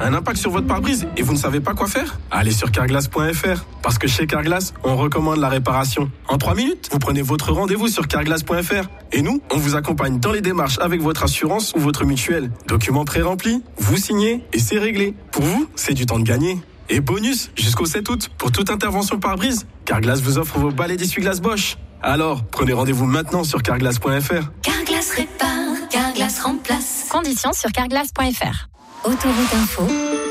Un impact sur votre pare-brise et vous ne savez pas quoi faire? Allez sur carglass.fr. Parce que chez Carglass, on recommande la réparation. En 3 minutes, vous prenez votre rendez-vous sur carglass.fr. Et nous, on vous accompagne dans les démarches avec votre assurance ou votre mutuelle. Documents pré-remplis, vous signez et c'est réglé. Pour vous, c'est du temps de gagner. Et bonus, jusqu'au 7 août, pour toute intervention pare-brise, Carglass vous offre vos balais d'essuie-glace Bosch. Alors, prenez rendez-vous maintenant sur carglass.fr. Carglass répare, Carglass remplace. Conditions sur carglass.fr. Autoroute Info.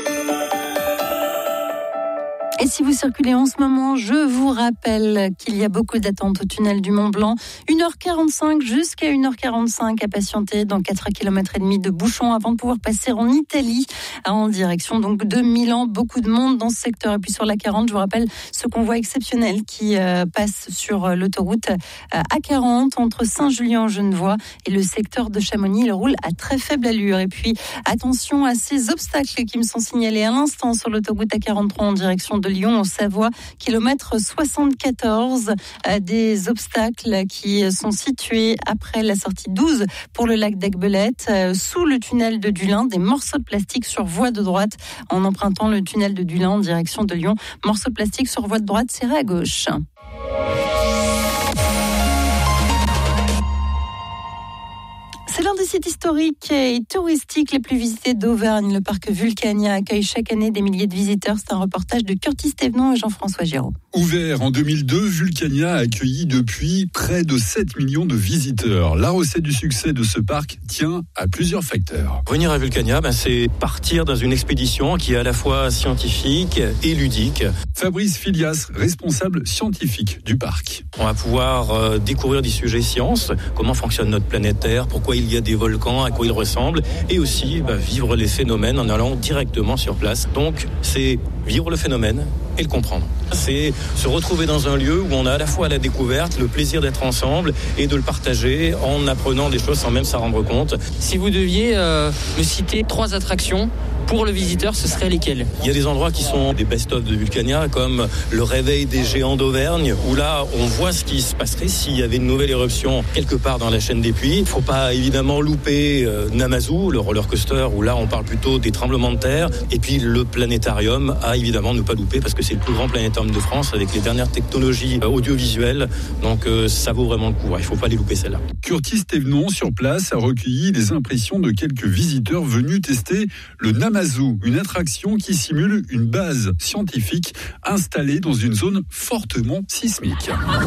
Et si vous circulez en ce moment, je vous rappelle qu'il y a beaucoup d'attentes au tunnel du Mont-Blanc. 1h45 jusqu'à 1h45 à patienter dans 4 km et demi de bouchons avant de pouvoir passer en Italie, en direction donc de Milan. Beaucoup de monde dans ce secteur. Et puis sur la 40, je vous rappelle ce convoi exceptionnel qui passe sur l'autoroute A40 entre Saint-Julien-en-Genevois et le secteur de Chamonix. Il roule à très faible allure. Et puis attention à ces obstacles qui me sont signalés à l'instant sur l'autoroute A43 en direction de Lyon en Savoie, kilomètre 74, des obstacles qui sont situés après la sortie 12 pour le lac d'Aiguebelette, sous le tunnel de Dulin, des morceaux de plastique sur voie de droite en empruntant le tunnel de Dulin en direction de Lyon. Morceaux de plastique sur voie de droite, serré à gauche. C'est l'un des sites historiques et touristiques les plus visités d'Auvergne. Le parc Vulcania accueille chaque année des milliers de visiteurs. C'est un reportage de Curtis Thévenon et Jean-François Giraud. Ouvert en 2002, Vulcania a accueilli depuis près de 7 millions de visiteurs. La recette du succès de ce parc tient à plusieurs facteurs. Venir à Vulcania, c'est partir dans une expédition qui est à la fois scientifique et ludique. Fabrice Filias, responsable scientifique du parc. On va pouvoir découvrir des sujets sciences, comment fonctionne notre planète Terre, pourquoi il y a des volcans, à quoi ils ressemblent, et aussi vivre les phénomènes en allant directement sur place. Donc c'est vivre le phénomène et le comprendre. C'est se retrouver dans un lieu où on a à la fois la découverte, le plaisir d'être ensemble et de le partager en apprenant des choses sans même s'en rendre compte. Si vous deviez me citer 3 attractions pour le visiteur, ce serait lesquels? Il y a des endroits qui sont des best-of de Vulcania, comme le réveil des géants d'Auvergne, où là, on voit ce qui se passerait s'il y avait une nouvelle éruption quelque part dans la chaîne des Puys. Il ne faut pas évidemment louper Namazu, le roller coaster, où là, on parle plutôt des tremblements de terre. Et puis le planétarium, à évidemment ne pas louper, parce que c'est le plus grand planétarium de France, avec les dernières technologies audiovisuelles. Donc ça vaut vraiment le coup. Il ne faut pas les louper, celles-là. Curtis Thévenon, sur place, a recueilli les impressions de quelques visiteurs venus tester le Namazu, une attraction qui simule une base scientifique installée dans une zone fortement sismique.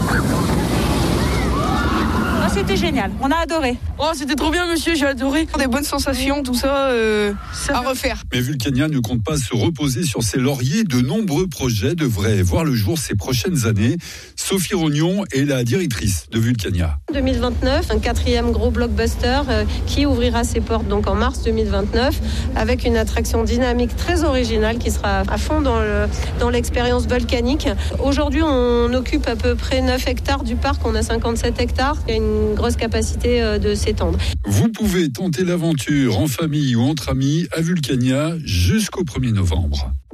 C'était génial, on a adoré. Oh, c'était trop bien, monsieur, j'ai adoré. Des bonnes sensations, tout ça, à refaire. Mais Vulcania ne compte pas se reposer sur ses lauriers. De nombreux projets devraient voir le jour ces prochaines années. Sophie Rognon est la directrice de Vulcania. 2029, un 4e gros blockbuster qui ouvrira ses portes donc en mars 2029 avec une attraction dynamique très originale qui sera à fond dans l'expérience volcanique. Aujourd'hui, on occupe à peu près 9 hectares du parc, on a 57 hectares. Il y a une grosse capacité de s'étendre. Vous pouvez tenter l'aventure en famille ou entre amis à Vulcania jusqu'au 1er novembre.